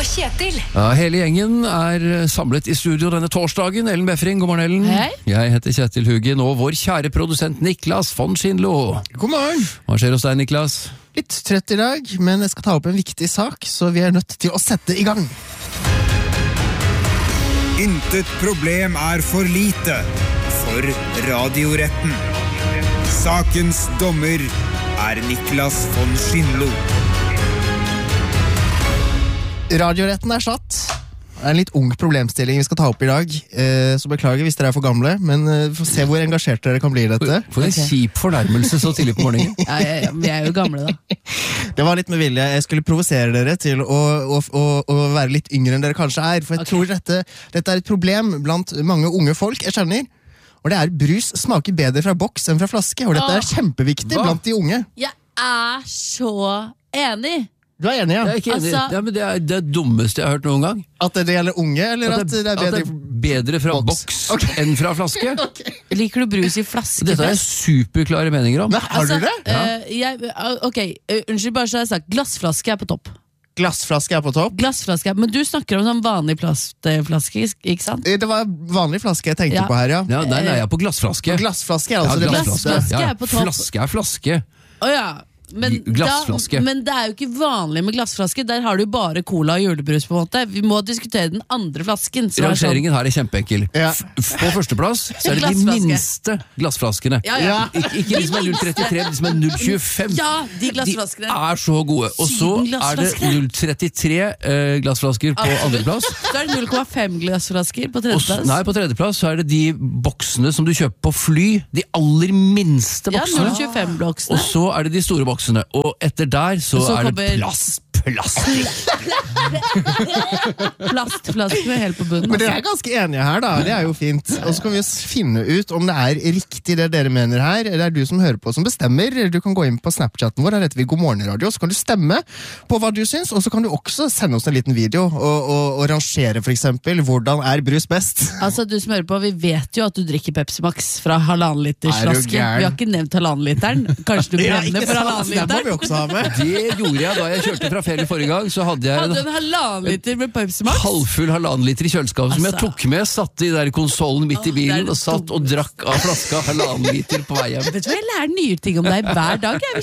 Kjetil. Ja, hele gjengen samlet i studio denne torsdagen. Ellen Befring, god morgen Ellen. Hei. Jeg heter Kjetil Hugin, og vår kjære produsent Niklas von Schindlo. God morgen. Hva skjer hos deg, Niklas? Litt trøtt i dag, men jeg skal ta opp en viktig sak, så vi nødt til å sette i gang. Intet problem for lite for Radioretten. Sakens dommer Niklas von Schindlo. Radioretten satt. Det en litt ung problemstilling vi skal ta opp i dag, så beklager hvis dere for gamle, men få se hvor engasjert dere kan bli i dette. For en kjip fornærmelse så tidlig på morgenen. Ja, vi jo gamle da. Det var litt med vilje. Jeg skulle provosere dere til å være litt yngre enn dere kanskje for jeg tror dette et problem blant mange unge folk jeg kjenner. Og det brus smaker bedre fra boks enn fra flaske, og dette kjempeviktig blant de unge. Jeg så enig. Du enig, ja? Jeg ikke enig. Altså- Ja, men det det dummeste jeg har hørt noen gang. At det gjelder unge, eller at det At det bedre fra boks enn fra flaske. Liker du brus i flaske? Dette har jeg superklare meninger om. Men har du det? Unnskyld, bare så jeg har sagt, glassflaske på topp. Glassflaske på topp. Glassflaske, men du snakker om sånn vanlig plastflaske, ikke sant? Det var vanlig flaske jeg tenkte på her, ja. Ja, nei, jeg på glassflaske. Glassflaske altså det beste. Glassflaske på topp. Flaske flaske. Åja, men, Glassflaske. men det jo ikke vanlig med glassflaske. Der har du bare cola og julebrus på en måte. Vi må diskutere den andre flasken. Rangeringen her kjempeenkel. Ja. På førsteplass så det de Glassflaske. minste glassflaskene. Ja. Ikke de som 0,33, de som 0,25. Ja, de glassflaskene. De så gode. Og så det 0,33 glassflasker på andreplass. Så det 0,5 glassflasker på tredjeplass. Nei, på tredjeplass så det de boksene som du kjøper på fly. De aller minste Ja, boksene. 0,25-bloksene. Og så det de store boksene. Og etter der så Så det kommer- plastikk. Plastflaskene helt på bunnen. Men dere ganske enige her da, det jo fint. Og så kan vi finne ut om det riktig det dere mener her. Det du som hører på som bestemmer. Du kan gå inn på Snapchatten vår, her heter vi God Morgen Radio, så kan du stemme på hva du syns, og så kan du også sende oss en liten video og rangere for eksempel, hvordan brus best? Altså, du som hører på, vi vet jo at du drikker Pepsi Max fra 1,5 liters Er du flaske. gæren? Vi har ikke nevnt 1,5 literen. Kanskje du brenner for 1,5 Det må vi literen? også ha med. Det gjorde jeg da jeg kjørte fra fjellet forrige gang. Så hadde jeg Hadde du en 1,5 liter med Pepsi Max? halvfull 1,5 liter i kjøleskapet som jeg Altså. tok med, satte i der konsolen midt i bilen det og satt og drakk av flaska 1,5 liter på vei hjem. Vet du hva, jeg lærer nye ting om deg hver dag. Vi